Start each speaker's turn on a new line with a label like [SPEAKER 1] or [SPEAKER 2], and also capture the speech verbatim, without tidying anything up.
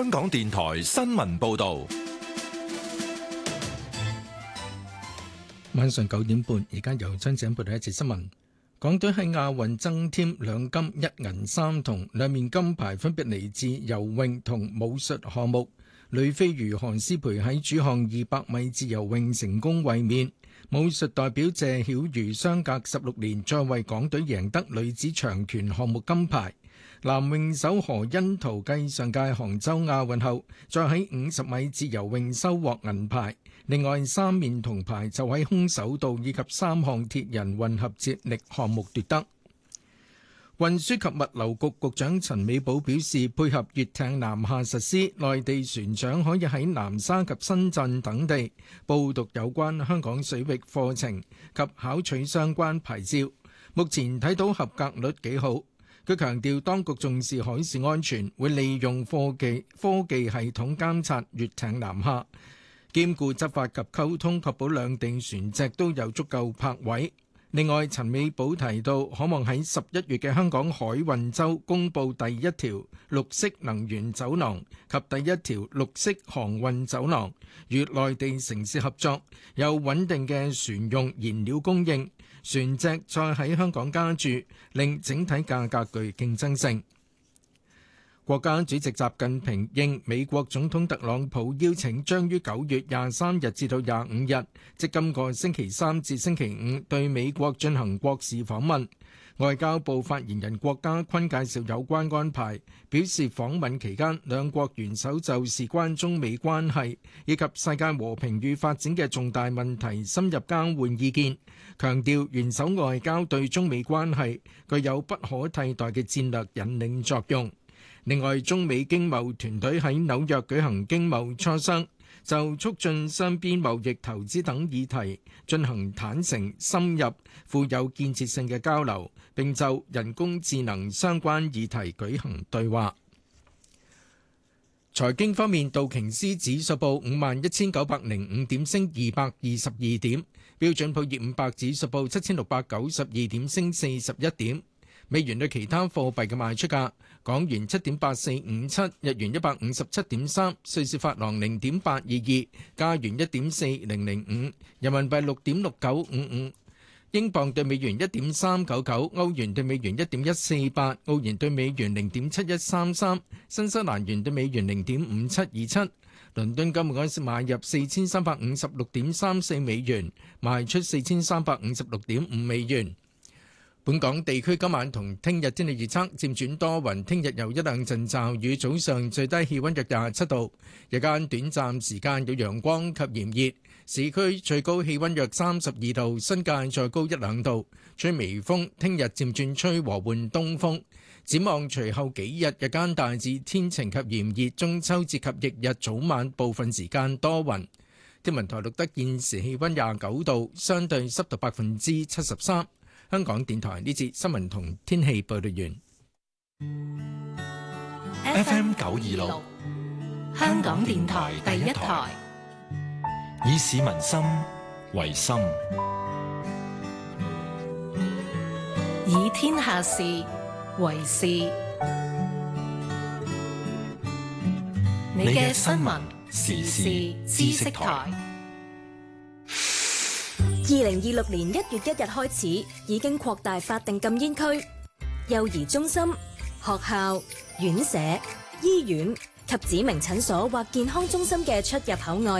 [SPEAKER 1] 香港電台新聞報道。
[SPEAKER 2] 晚上九點半，而家由張井報道一節新聞。港隊喺亞運增添兩金一銀三銅，兩面金牌分別嚟自游泳同武術項目。女飛魚韓思培喺主項二百米自由泳成功衛冕，武術代表謝曉瑜相隔十六年再為港隊贏得女子長拳項目金牌。男泳手何甄陶繼上屆杭州亞運後，再喺五十米自由泳收穫銀牌。另外三面銅牌就喺空手道以及三項鐵人混合接力項目奪得。運輸及物流局局長陳美寶表示，配合粵艇南下實施，內地船長可以喺南沙及深圳等地報讀有關香港水域課程及考取相關牌照。目前睇到合格率幾好。佢強調，當局重視海事安全，會利用科技科技系統監察粵艇南下，兼顧執法及溝通，確保兩地船隻都有足夠泊位。另外，陳美寶提到，可望喺十一月嘅香港海運周公布第一條綠色能源走廊及第一條綠色航運走廊，與內地城市合作，有穩定嘅船用燃料供應，船隻再喺香港加注，令整體價格具競爭性。國家主席習近平應美國總統特朗普邀請，將於九月廿三日至到廿五日，即今個星期三至星期五，對美國進行國事訪問。外交部發言人郭家坤介紹有關安排，表示訪問期間，兩國元首就事關中美關係以及世界和平與發展嘅重大問題深入交換意見，強調元首外交對中美關係具有不可替代嘅戰略引領作用。另外，中美經貿團隊喺紐約舉行經貿磋商，就促進雙邊貿易、投資等議題進行坦誠、深入、富有建設性嘅交流，並就人工智能相關議題舉行對話。財經方面，道瓊斯指數報五萬一千九百零五點，升二百二十二點；標準普爾五百指數報七千六百九十二點，升四十一點。美元對其他貨幣嘅賣出價：港元七點八四五七，日元一百五十七點三，瑞士法郎零點八二二，加元一點四零零五，人民幣六點六九五五，英鎊對美元一點三九九，歐元對美元一點一四八，澳元對美元零點七一三三，新西蘭元對美元零點五七二七。倫敦金每盎司買入四千三百五十六點三四美元，賣出四千三百五十六點五美元。本港地區今晚同聽日天氣預測漸轉多雲，聽日有一兩陣驟雨，早上最低氣溫約廿七度，日間短暫時間有陽光及炎熱，市區最高氣溫約三十二度，新界再高一兩度，吹微風，聽日漸轉吹和緩東風。展望隨後幾日，日間大致天晴及炎熱，中秋節及翌日早晚部分時間多雲。天文台錄得現時氣溫廿九度，相對濕度百分之七十三。香港電台呢節新聞同天氣報道完。
[SPEAKER 1] F M 九二六，
[SPEAKER 3] 香港電台第一台，
[SPEAKER 1] 以市民心為心，
[SPEAKER 3] 以天下事為事。你嘅新聞時事知識台。
[SPEAKER 4] 二零二六年一月一日開始，已經擴大法定禁煙區，幼兒中心、學校、院舍、醫院及指明診所或健康中心嘅出入口外